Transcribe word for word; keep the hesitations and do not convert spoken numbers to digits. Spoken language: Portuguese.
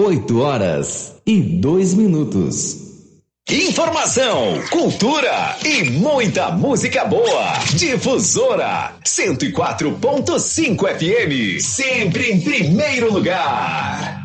oito horas e dois minutos. Informação, cultura e muita música boa. Difusora cento e quatro ponto cinco F M, sempre em primeiro lugar.